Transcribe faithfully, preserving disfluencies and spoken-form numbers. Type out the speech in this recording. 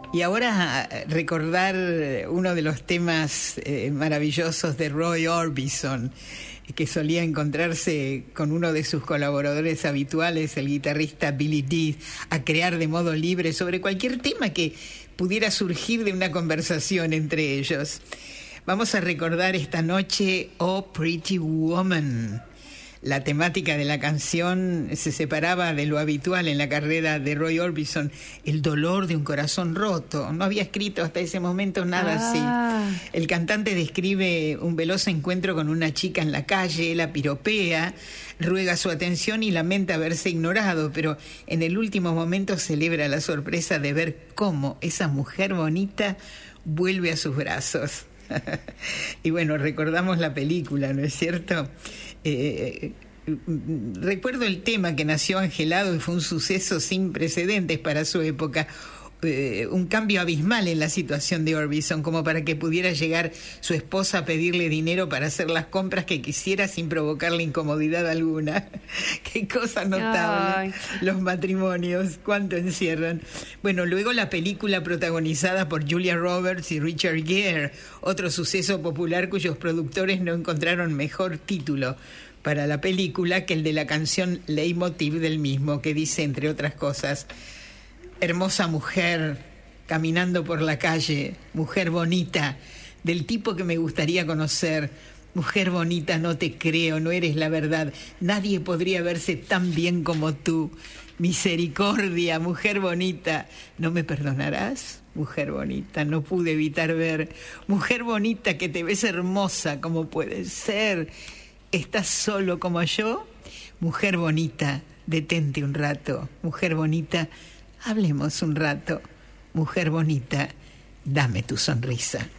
Y ahora recordar uno de los temas eh, maravillosos de Roy Orbison, que solía encontrarse con uno de sus colaboradores habituales, el guitarrista Billy Dees, a crear de modo libre sobre cualquier tema que pudiera surgir de una conversación entre ellos. Vamos a recordar esta noche Oh Pretty Woman. La temática de la canción se separaba de lo habitual en la carrera de Roy Orbison, el dolor de un corazón roto. No había escrito hasta ese momento nada ah. así. El cantante describe un veloz encuentro con una chica en la calle, la piropea, ruega su atención y lamenta haberse ignorado, pero en el último momento celebra la sorpresa de ver cómo esa mujer bonita vuelve a sus brazos. Y bueno, recordamos la película, ¿no es cierto? Eh, recuerdo el tema que nació angelado y fue un suceso sin precedentes para su época, eh, un cambio abismal en la situación de Orbison, como para que pudiera llegar su esposa a pedirle dinero para hacer las compras que quisiera sin provocarle incomodidad alguna. Qué cosa notable. Ay. Los matrimonios, cuánto encierran. Bueno, luego la película protagonizada por Julia Roberts y Richard Gere, otro suceso popular cuyos productores no encontraron mejor título para la película que el de la canción leitmotiv del mismo, que dice, entre otras cosas: hermosa mujer caminando por la calle, mujer bonita, del tipo que me gustaría conocer, mujer bonita, no te creo, no eres la verdad, nadie podría verse tan bien como tú, misericordia, mujer bonita, ¿no me perdonarás? Mujer bonita, no pude evitar ver, mujer bonita que te ves hermosa como puede ser, ¿estás solo como yo? Mujer bonita, detente un rato, mujer bonita, hablemos un rato. Mujer bonita, dame tu sonrisa.